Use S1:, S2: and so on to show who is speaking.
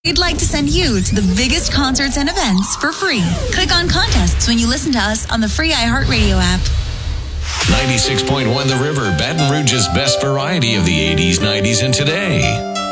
S1: We'd like to send you to the biggest concerts and events for free. Click on contests when you listen to us on the free iHeartRadio app.
S2: 96.1 The River, Baton Rouge's best variety of the 80s, 90s, and today.